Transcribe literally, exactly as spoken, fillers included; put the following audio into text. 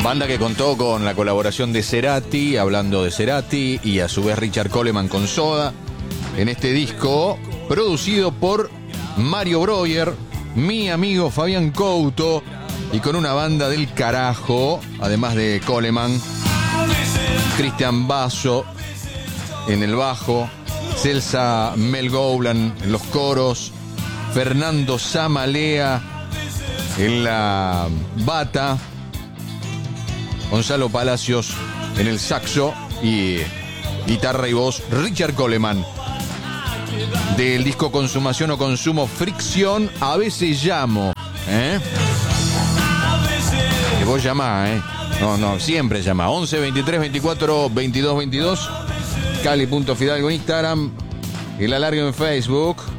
Banda que contó con la colaboración de Cerati, hablando de Cerati, y a su vez Richard Coleman con Soda, en este disco producido por Mario Breuer, mi amigo Fabián Couto, y con una banda del carajo, además de Coleman, Cristian Basso en el bajo, Celsa Mel Gowland en los coros, Fernando Samalea en la bata, Gonzalo Palacios en el saxo y guitarra y voz, Richard Coleman. Del disco Consumación o Consumo, Fricción, A veces llamo. ¿Eh? Que vos llamás, ¿eh? No, no, siempre llama. once, veintitrés, veinticuatro, veintidós, veintidós. Cali punto Fidalgo en Instagram. El Alargue en Facebook.